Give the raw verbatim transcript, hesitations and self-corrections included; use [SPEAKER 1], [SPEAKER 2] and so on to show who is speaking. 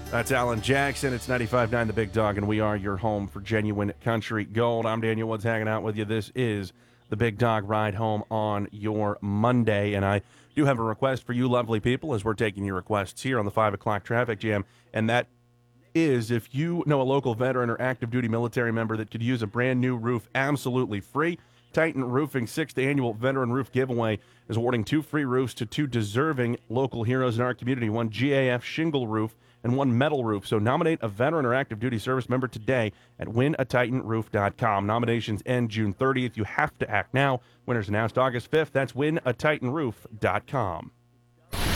[SPEAKER 1] That's Alan Jackson. It's ninety-five point nine The Big Dog, and we are your home for genuine country gold. I'm Daniel Woods hanging out with you. This is The Big Dog Ride Home on your Monday, and I do have a request for you lovely people as we're taking your requests here on the five o'clock Traffic Jam, and that is if you know a local veteran or active duty military member that could use a brand new roof absolutely free. Titan Roofing's sixth annual Veteran Roof Giveaway is awarding two free roofs to two deserving local heroes in our community, one G A F shingle roof and one metal roof. So nominate a veteran or active duty service member today at win a titan roof dot com. Nominations end June thirtieth. You have to act now. Winners announced August fifth. That's win a titan roof dot com.